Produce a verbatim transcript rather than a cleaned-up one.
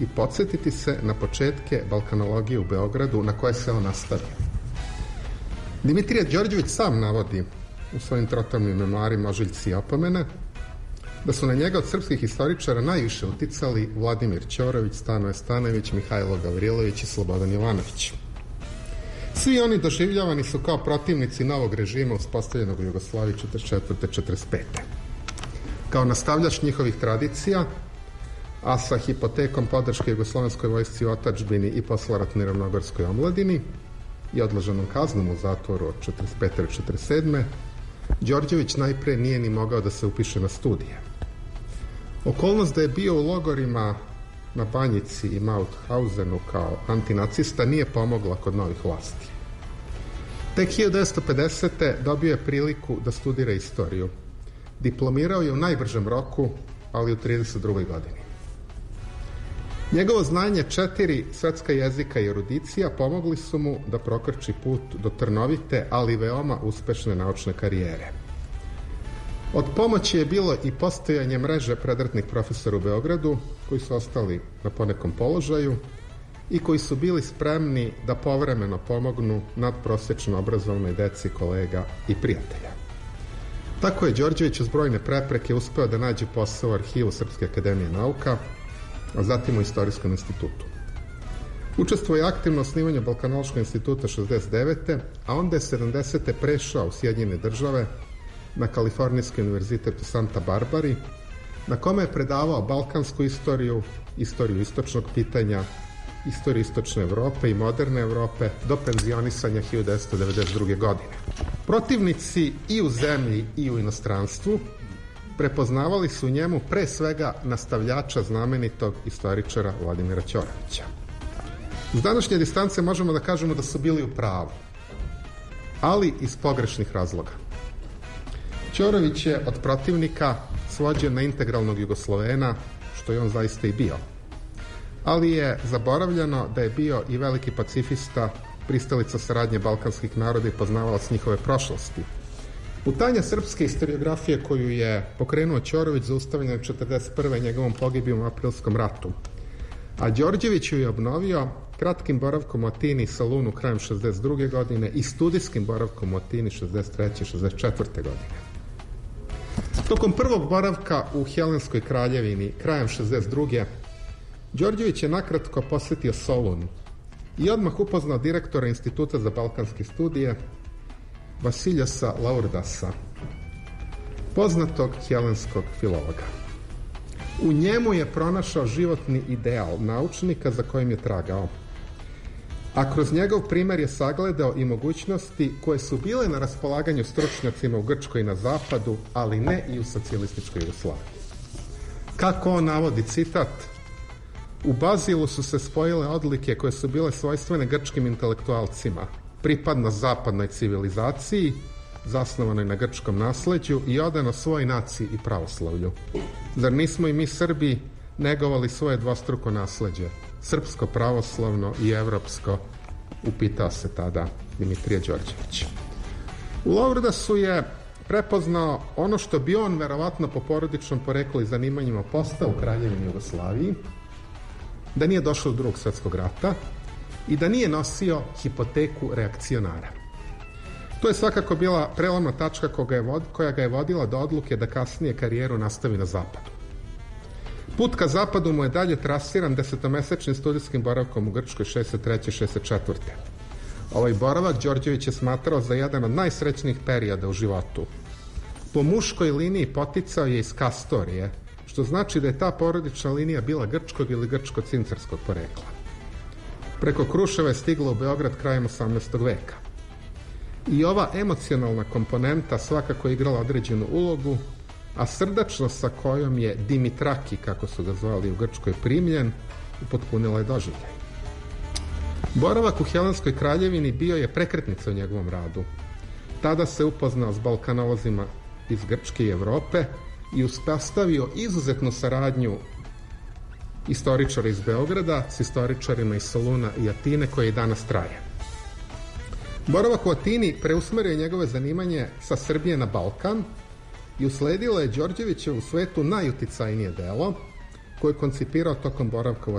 i podsjetiti se na početke balkanologije u Beogradu na koje se on nastavio. Dimitrije Đorđević sam navodi u svojim trotomnim memoarima Ožiljci i opomene da su na njega od srpskih historičara najviše uticali Vladimir Ćorović, Stanoje Stanojević, Mihajlo Gavrilović i Slobodan Jovanović. Svi oni doživljavani su kao protivnici novog režima uspostavljenog u Jugoslaviji četrdeset četvrte do četrdeset pete Kao nastavljač njihovih tradicija, a sa hipotekom podrške jugoslovenskoj vojsci u otadžbini i posleratnoj ravnogorskoj omladini i odloženom kaznom u zatvoru od četrdeset pete do četrdeset sedme Đorđević najpre nije ni mogao da se upiše na studije. Okolnost da je bio u logorima na Banjici i Mauthausenu kao antinacista nije pomogla kod novih vlasti. Tek hiljadu devetsto pedesete dobio je priliku da studira istoriju. Diplomirao je u najbržem roku, ali u trideset drugoj godini. Njegovo znanje četiri svetska jezika i erudicija pomogli su mu da prokrči put do trnovite, ali veoma uspešne naučne karijere. Od pomoći je bilo i postojanje mreže predratnih profesora u Beogradu, koji su ostali na ponekom položaju i koji su bili spremni da povremeno pomognu nadprosečno obrazovnoj deci kolega i prijatelja. Tako je Đorđević uz brojne prepreke uspeo da nađe posao u arhivu Srpske akademije nauka, a zatim u Istorijskom institutu. Učestvuje aktivno u osnivanju Balkanološkog instituta šezdeset devete a onda je sedamdesete prešao u Sjedinjene države na Kalifornijski univerzitet u Santa Barbari, na kome je predavao balkansku istoriju, istoriju istočnog pitanja, istoriju istočne Evrope i moderne Evrope do penzionisanja hiljadu devetsto devedeset druge godine. Protivnici i u zemlji i u inostranstvu prepoznavali su u njemu pre svega nastavljača znamenitog istoričara Vladimira Ćorovića. S današnje distance možemo da kažemo da su bili u pravu, ali iz pogrešnih razloga. Ćorović je od protivnika svođen na integralnog Jugoslovena, što je on zaista i bio. Ali je zaboravljeno da je bio i veliki pacifista, pristalica saradnje balkanskih naroda i poznavalac njihove prošlosti. Putanja srpske historiografije koju je pokrenuo Ćorović zaustavljena je četrdeset prve njegovom pogibijom u aprilskom ratu, a Đorđević ju je obnovio kratkim boravkom u Atini i Salunu krajem šezdeset druge godine i studijskim boravkom u Atini šezdeset treće šezdeset četvrte godine. Tokom prvog boravka u Helenskoj kraljevini krajem šezdeset druge Đorđević je nakratko posetio Solun i odmah upoznao direktora Instituta za balkanske studije Vasiljasa Laurdasa, poznatog helenskog filologa. U njemu je pronašao životni ideal naučnika za kojim je tragao, a kroz njegov primer je sagledao i mogućnosti koje su bile na raspolaganju stručnjacima u Grčkoj i na zapadu, ali ne i u socijalističkoj Jugoslaviji. Kako on navodi, citat, u Bazilu su se spojile odlike koje su bile svojstvene grčkim intelektualcima, pripadnost zapadnoj civilizaciji, zasnovanoj na grčkom nasleđu i odano svoj naciji i pravoslavlju. Zar nismo i mi Srbi negovali svoje dvostruko nasleđe, srpsko pravoslavno i evropsko, upitao se tada Dimitrije Đorđević. U Laurdasu je prepoznao ono što bi on verovatno po porodičnom poreklu i zanimanjima postao u Kraljevini Jugoslaviji, da nije došao do Drugog svetskog rata i da nije nosio hipoteku reakcionara. To je svakako bila prelomna tačka koja ga je vodila do odluke da kasnije karijeru nastavi na zapadu. Put ka zapadu mu je dalje trasiran desetomesečnim studijskim boravkom u Grčkoj šezdeset treće šezdeset četvrte Ovaj boravak Đorđević je smatrao za jedan od najsrećnijih perioda u životu. Po muškoj liniji poticao je iz Kastorije, što znači da je ta porodična linija bila grčkog ili grčko-cincarskog porekla. Preko Kruševa je stigla u Beograd krajem osamnaestog veka. I ova emocionalna komponenta svakako je igrala određenu ulogu, a srdačnost sa kojom je Dimitraki, kako su ga zvali u Grčkoj, primljen, upotpunila je doživljaj. Boravak u Helenskoj kraljevini bio je prekretnica u njegovom radu. Tada se upoznao s balkanolozima iz Grčke i Evrope i uspostavio izuzetnu saradnju istoričara iz Beograda s istoričarima iz Soluna i Atine, koje i danas traje. Boravak u Atini preusmerio njegove zanimanje sa Srbije na Balkan i usledilo je Đorđevićev u svetu najuticajnije delo koje je koncipirao tokom boravka u